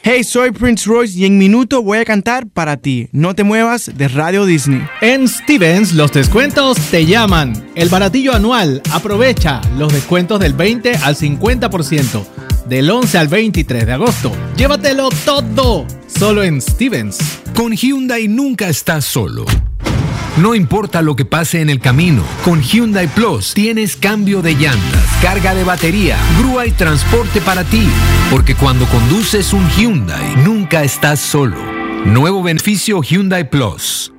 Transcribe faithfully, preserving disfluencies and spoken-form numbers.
Hey, soy Prince Royce y en minuto voy a cantar para ti. No te muevas de Radio Disney. En Stevens los descuentos te llaman. El baratillo anual. Aprovecha los descuentos del veinte al cincuenta por ciento. Del once al veintitrés de agosto. Llévatelo todo. Solo en Stevens. Con Hyundai nunca estás solo. No importa lo que pase en el camino, con Hyundai Plus tienes cambio de llantas, carga de batería, grúa y transporte para ti. Porque cuando conduces un Hyundai, nunca estás solo. Nuevo beneficio Hyundai Plus.